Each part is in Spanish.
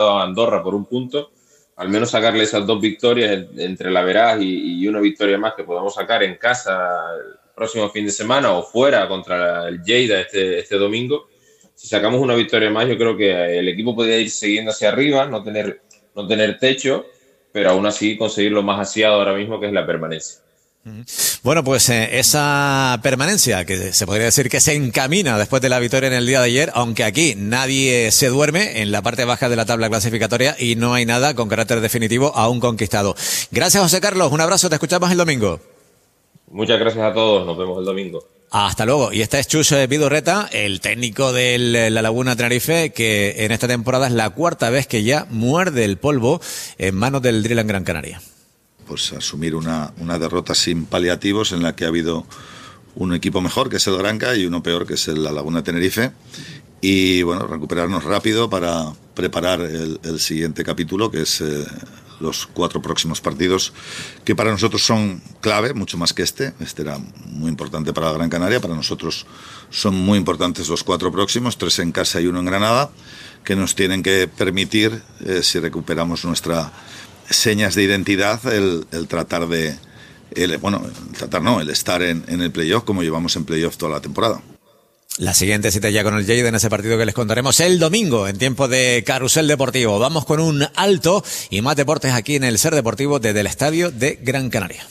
a Andorra por un punto, al menos sacarle esas 2 victorias entre el Averaz y una victoria más que podamos sacar en casa el próximo fin de semana o fuera contra el Lleida este domingo. Si sacamos una victoria más, yo creo que el equipo podría ir siguiendo hacia arriba, no tener techo, pero aún así conseguir lo más ansiado ahora mismo, que es la permanencia. Bueno, pues esa permanencia, que se podría decir que se encamina después de la victoria en el día de ayer, aunque aquí nadie se duerme en la parte baja de la tabla clasificatoria y no hay nada con carácter definitivo aún conquistado. Gracias, José Carlos, un abrazo, te escuchamos el domingo. Muchas gracias a todos, nos vemos el domingo. Hasta luego. Y este es Chus Vidorreta, el técnico de La Laguna Tenerife, que en esta temporada es la 4ª vez que ya muerde el polvo en manos del Drill Gran Canaria. Pues asumir una derrota sin paliativos en la que ha habido un equipo mejor, que es el Granca, y uno peor, que es La Laguna Tenerife. Y bueno, recuperarnos rápido para preparar el siguiente capítulo, que es los 4 próximos partidos, que para nosotros son clave, mucho más que este. Este era muy importante para la Gran Canaria, para nosotros son muy importantes los 4 próximos, 3 en casa y 1 en Granada, que nos tienen que permitir, si recuperamos nuestra señas de identidad, el tratar de... el estar en el playoff como llevamos en playoff toda la temporada. La siguiente cita ya con el Lleida en ese partido que les contaremos el domingo en tiempo de Carrusel Deportivo. Vamos con un alto y más deportes aquí en el Ser Deportivo desde el Estadio de Gran Canaria.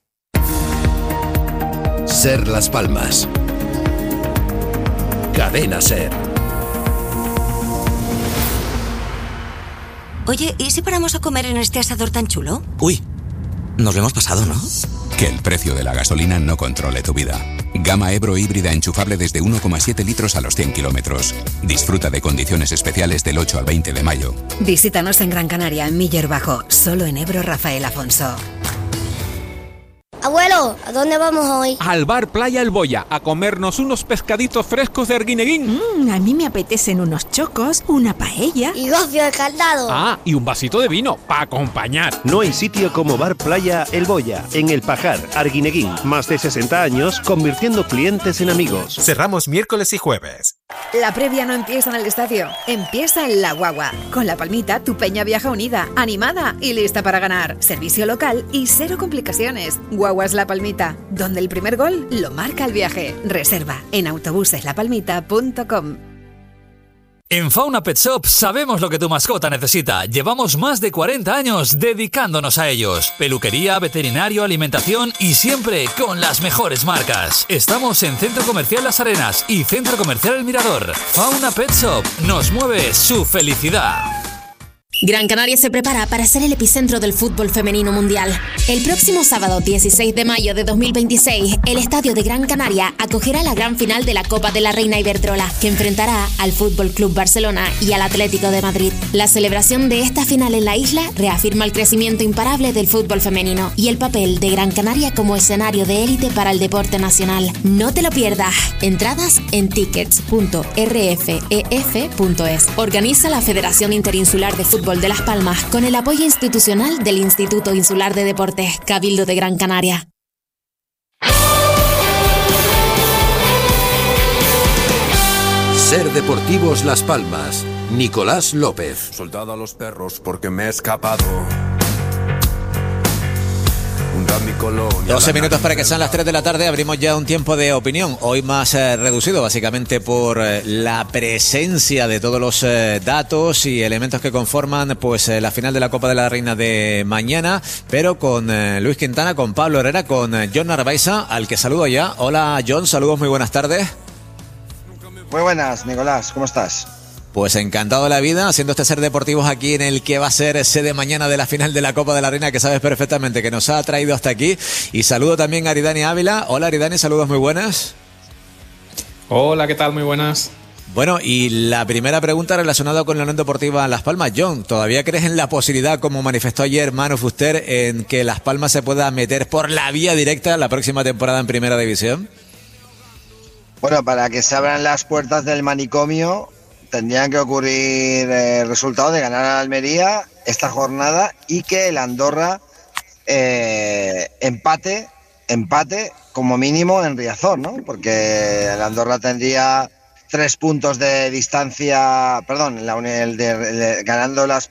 Ser Las Palmas. Cadena Ser. Oye, ¿y si paramos a comer en este asador tan chulo? Uy, nos lo hemos pasado, ¿no? Que el precio de la gasolina no controle tu vida. Gama Ebro híbrida enchufable desde 1,7 litros a los 100 kilómetros. Disfruta de condiciones especiales del 8 al 20 de mayo. Visítanos en Gran Canaria, en Miller Bajo, solo en Ebro Rafael Afonso. Abuelo, ¿a dónde vamos hoy? Al bar Playa El Boya, a comernos unos pescaditos frescos de Arguineguín. A mí me apetecen unos chocos, una paella. Y gofio de caldado. Ah, y un vasito de vino, para acompañar. No hay sitio como bar Playa El Boya, en El Pajar, Arguineguín. Más de 60 años, convirtiendo clientes en amigos. Cerramos miércoles y jueves. La previa no empieza en el estadio, empieza en La Guagua. Con La Palmita, tu peña viaja unida, animada y lista para ganar. Servicio local y 0 complicaciones. Guaguas La Palmita, donde el primer gol lo marca el viaje. Reserva en autobuseslapalmita.com. En Fauna Pet Shop sabemos lo que tu mascota necesita. Llevamos más de 40 años dedicándonos a ellos. Peluquería, veterinario, alimentación y siempre con las mejores marcas. Estamos en Centro Comercial Las Arenas y Centro Comercial El Mirador. Fauna Pet Shop nos mueve su felicidad. Gran Canaria se prepara para ser el epicentro del fútbol femenino mundial. El próximo sábado 16 de mayo de 2026, el Estadio de Gran Canaria acogerá la gran final de la Copa de la Reina Iberdrola, que enfrentará al Fútbol Club Barcelona y al Atlético de Madrid. La celebración de esta final en la isla reafirma el crecimiento imparable del fútbol femenino y el papel de Gran Canaria como escenario de élite para el deporte nacional. No te lo pierdas. Entradas en tickets.rfef.es. Organiza la Federación Interinsular de Fútbol de Las Palmas con el apoyo institucional del Instituto Insular de Deportes, Cabildo de Gran Canaria. Ser Deportivos Las Palmas. Nicolás López. Soltado a los perros porque me he escapado. 12 minutos para que sean las 3 de la tarde. Abrimos ya un tiempo de opinión, hoy más reducido básicamente por la presencia de todos los datos y elementos que conforman pues la final de la Copa de la Reina de mañana, pero con Luis Quintana, con Pablo Herrera, con John Arbaiza, al que saludo ya. Hola John, saludos, muy buenas tardes. Muy buenas, Nicolás, ¿cómo estás? Pues encantado de la vida, haciendo este Ser Deportivos aquí en el que va a ser sede mañana de la final de la Copa de la Reina, que sabes perfectamente que nos ha traído hasta aquí. Y saludo también a Aridani Ávila. Hola Aridani, saludos muy buenas. Hola, ¿qué tal? Muy buenas. Bueno, y la primera pregunta relacionada con la Unión Deportiva Las Palmas. John, ¿todavía crees en la posibilidad, como manifestó ayer Manu Fuster, en que Las Palmas se pueda meter por la vía directa la próxima temporada en Primera División? Bueno, para que se abran las puertas del manicomio tendrían que ocurrir resultados de ganar a Almería esta jornada y que el Andorra empate como mínimo en Riazor, ¿no? Porque el Andorra tendría 3 puntos de distancia, perdón, ganando